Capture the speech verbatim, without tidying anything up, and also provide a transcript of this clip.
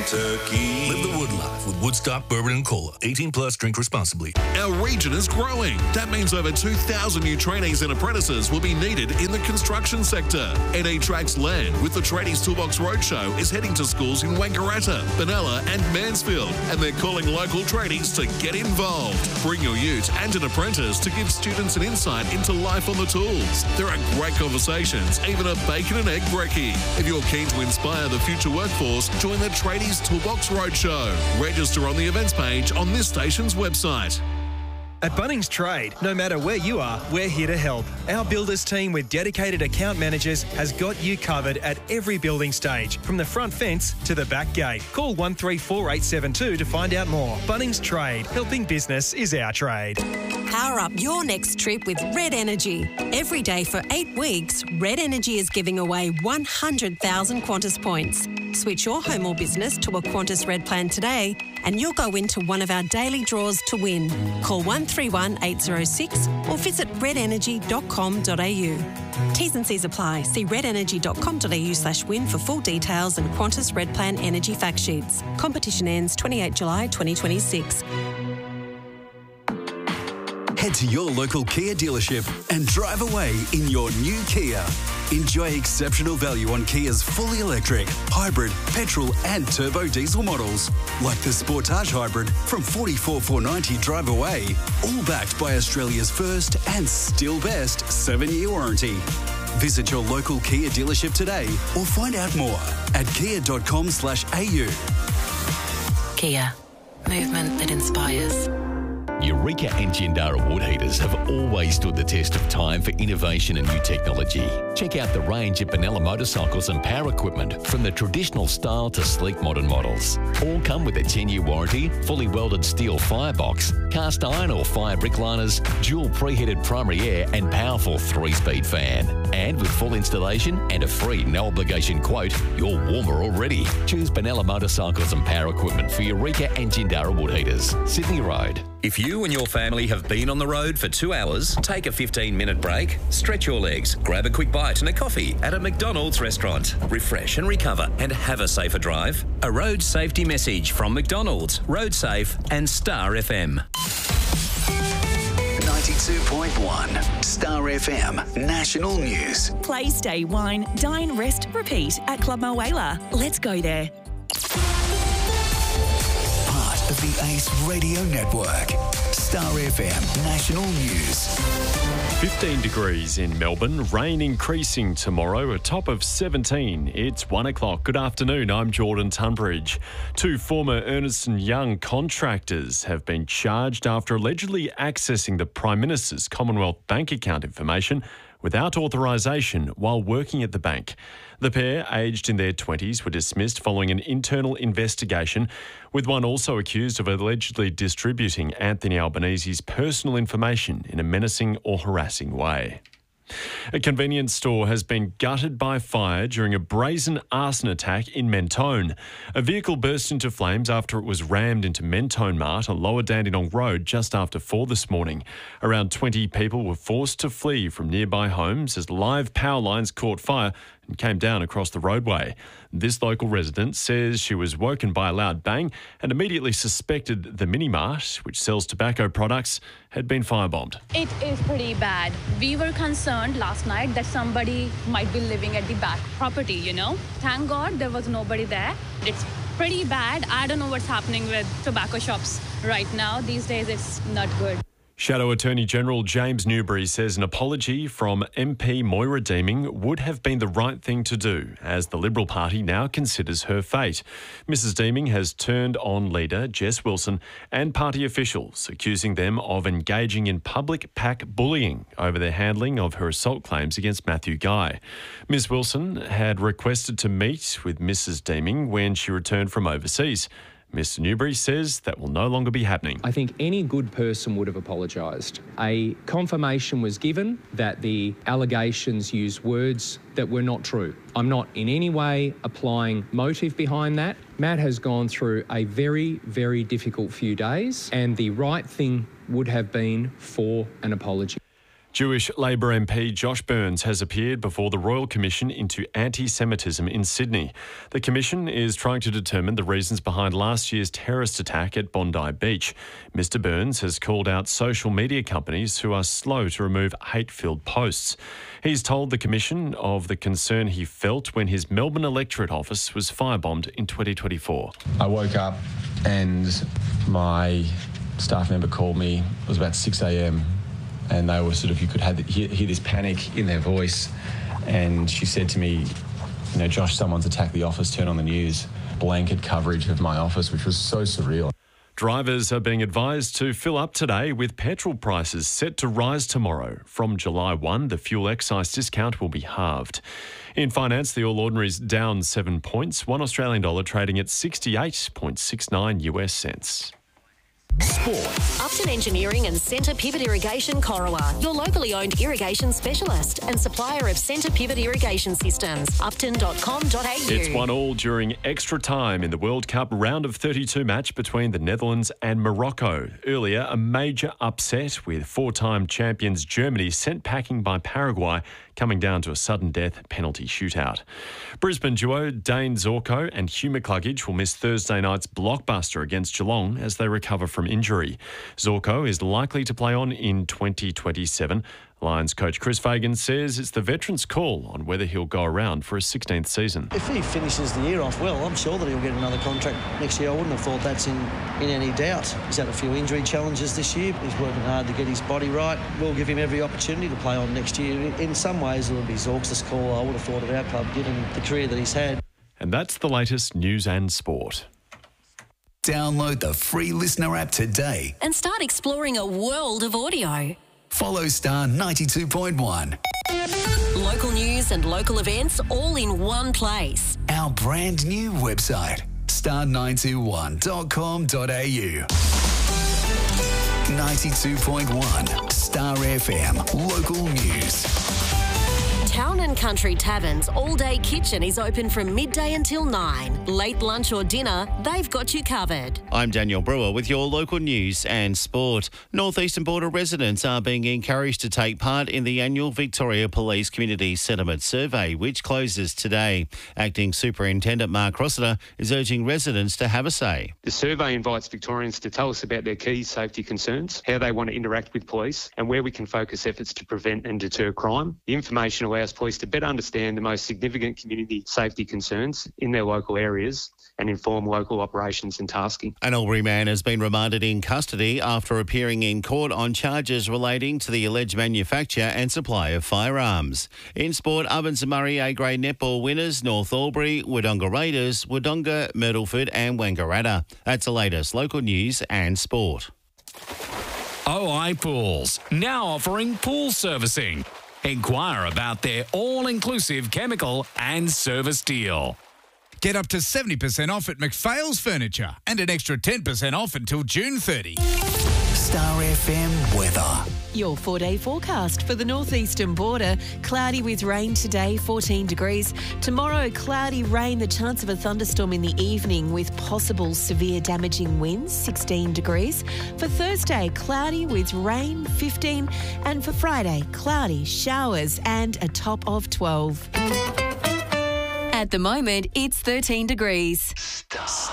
turkey. Live the Wood life with Woodstock Bourbon and Cola. eighteen plus, drink responsibly. Our region is growing. That means over two thousand new trainees and apprentices will be needed in the construction sector. N E Tracks Land with the Tradies Toolbox Roadshow is heading to schools in Wangaratta, Benalla and Mansfield, and they're calling local tradies to get involved. Bring your ute and an apprentice to give students an insight into life on the tools. There are great conversations, even a bacon and egg brekkie. If you're keen to inspire the future workforce, join the Tradies Toolbox Roadshow. Register on the events page on this station's website. At Bunnings Trade, no matter where you are, we're here to help. Our builders team with dedicated account managers has got you covered at every building stage, from the front fence to the back gate. Call one three four eight seven two to find out more. Bunnings Trade, helping business is our trade. Power up your next trip with Red Energy. Every day for eight weeks, Red Energy is giving away one hundred thousand Qantas points. Switch your home or business to a Qantas Red plan today and you'll go into one of our daily draws to win. Call one three one eight zero six or visit red energy dot com dot a u. T's and C's apply. See red energy dot com dot a u slash win for full details and Qantas Red Plan energy fact sheets. Competition ends twenty-eighth of July twenty twenty-six. Head to your local Kia dealership and drive away in your new Kia. Enjoy exceptional value on Kia's fully electric, hybrid, petrol and turbo diesel models, like the Sportage Hybrid from forty-four thousand four hundred ninety dollars drive away, all backed by Australia's first and still best seven-year warranty. Visit your local Kia dealership today or find out more at kia dot com slash a u. Kia. Movement that inspires. Eureka and Jindara wood heaters have always stood the test of time for innovation and new technology. Check out the range of Benalla motorcycles and power equipment, from the traditional style to sleek modern models. All come with a ten-year warranty, fully welded steel firebox, cast iron or fire brick liners, dual preheated primary air and powerful three-speed fan. And with full installation and a free no-obligation quote, you're warmer already. Choose Benalla motorcycles and power equipment for Eureka and Jindara wood heaters. Sydney Road. If you and your family have been on the road for two hours, take a fifteen-minute break, stretch your legs, grab a quick bite and a coffee at a McDonald's restaurant. Refresh and recover and have a safer drive. A road safety message from McDonald's, Road Safe and Star F M. ninety-two point one Star F M National News. Play, stay, wine, dine, rest, repeat at Club Moala. Let's go there. Part of the Ace Radio Network. Star F M National News. fifteen degrees in Melbourne, rain increasing tomorrow, a top of seventeen. It's one o'clock. Good afternoon, I'm Jordan Tunbridge. Two former Ernst and Young contractors have been charged after allegedly accessing the Prime Minister's Commonwealth Bank account information without authorisation while working at the bank. The pair, aged in their twenties, were dismissed following an internal investigation, with one also accused of allegedly distributing Anthony Albanese's personal information in a menacing or harassing way. A convenience store has been gutted by fire during a brazen arson attack in Mentone. A vehicle burst into flames after it was rammed into Mentone Mart on Lower Dandenong Road just after four this morning. Around twenty people were forced to flee from nearby homes as live power lines caught fire and came down across the roadway. This local resident says she was woken by a loud bang and immediately suspected the Mini Mart, which sells tobacco products, had been firebombed. It is pretty bad. We were concerned last night that somebody might be living at the back property, you know. Thank God there was nobody there. It's pretty bad. I don't know what's happening with tobacco shops right now. These days it's not good. Shadow Attorney General James Newbury says an apology from M P Moira Deeming would have been the right thing to do, as the Liberal Party now considers her fate. Missus Deeming has turned on leader Jess Wilson and party officials, accusing them of engaging in public pack bullying over their handling of her assault claims against Matthew Guy. Miss Wilson had requested to meet with Missus Deeming when she returned from overseas. Mister Newbury says that will no longer be happening. I think any good person would have apologised. A confirmation was given that the allegations used words that were not true. I'm not in any way applying motive behind that. Matt has gone through a very, very difficult few days, and the right thing would have been for an apology. Jewish Labor M P Josh Burns has appeared before the Royal Commission into Anti-Semitism in Sydney. The Commission is trying to determine the reasons behind last year's terrorist attack at Bondi Beach. Mister Burns has called out social media companies who are slow to remove hate-filled posts. He's told the Commission of the concern he felt when his Melbourne electorate office was firebombed in twenty twenty-four. I woke up and my staff member called me. It was about six a.m. and they were sort of, you could have, hear, hear this panic in their voice. And she said to me, you know, Josh, someone's attacked the office, turn on the news. Blanket coverage of my office, which was so surreal. Drivers are being advised to fill up today with petrol prices set to rise tomorrow. From July first, the fuel excise discount will be halved. In finance, the All Ordinary's down seven points, one Australian dollar trading at sixty-eight point six nine U S cents. Sport. Upton Engineering and Centre Pivot Irrigation Corowa, your locally owned irrigation specialist and supplier of Centre Pivot Irrigation Systems. upton dot com dot a u. It's one all during extra time in the World Cup round of thirty-two match between the Netherlands and Morocco. Earlier, a major upset with four-time champions Germany sent packing by Paraguay, coming down to a sudden death penalty shootout. Brisbane duo Dane Zorko and Hugh McCluggage will miss Thursday night's blockbuster against Geelong as they recover from injury. Zorko is likely to play on in twenty twenty-seven. Lions coach Chris Fagan says it's the veteran's call on whether he'll go around for a sixteenth season. If he finishes the year off well, I'm sure that he'll get another contract next year. I wouldn't have thought that's in, in any doubt. He's had a few injury challenges this year. He's working hard to get his body right. We'll give him every opportunity to play on next year. In some ways, it'll be Zork's call. I would have thought of our club, given the career that he's had. And that's the latest news and sport. Download the free Listener app today And start exploring a world of audio. Follow Star ninety-two point one. Local news and local events all in one place. Our brand new website, star nine two one dot com dot a u. ninety-two point one Star F M, local news. Town and Country Taverns All-Day Kitchen is open from midday until nine. Late lunch or dinner, they've got you covered. I'm Daniel Brewer with your local news and sport. Northeastern Border residents are being encouraged to take part in the annual Victoria Police Community Sentiment Survey, which closes today. Acting Superintendent Mark Rossiter is urging residents to have a say. The survey invites Victorians to tell us about their key safety concerns, how they want to interact with police, and where we can focus efforts to prevent and deter crime. The information allows police to better understand the most significant community safety concerns in their local areas and inform local operations and tasking. An Albury man has been remanded in custody after appearing in court on charges relating to the alleged manufacture and supply of firearms. In sport, Ovens and Murray A-grade netball winners, North Albury, Wodonga Raiders, Wodonga, Myrtleford and Wangaratta. That's the latest local news and sport. O I Pools, now offering pool servicing. Inquire about their all-inclusive chemical and service deal. Get up to seventy percent off at McPhail's Furniture and an extra ten percent off until June thirtieth. Star F M weather. Your four-day forecast for the northeastern border. Cloudy with rain today, fourteen degrees. Tomorrow, cloudy rain, the chance of a thunderstorm in the evening with possible severe damaging winds, sixteen degrees. For Thursday, cloudy with rain, fifteen. And for Friday, cloudy, showers and a top of twelve. At the moment, it's thirteen degrees.